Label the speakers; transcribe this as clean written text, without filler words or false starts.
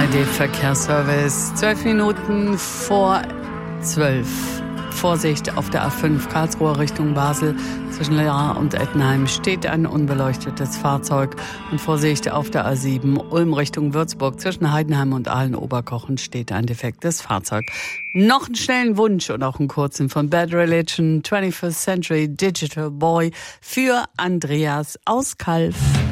Speaker 1: ARD-Verkehrsservice. 12 Minuten vor 12. Vorsicht auf der A5 Karlsruhe Richtung Basel. Zwischen Lea und Ettenheim steht ein unbeleuchtetes Fahrzeug. Und Vorsicht auf der A7 Ulm Richtung Würzburg. Zwischen Heidenheim und Aalen-Oberkochen steht ein defektes Fahrzeug. Noch einen schnellen Wunsch und auch einen kurzen von Bad Religion, 21st Century Digital Boy für Andreas aus Kalf.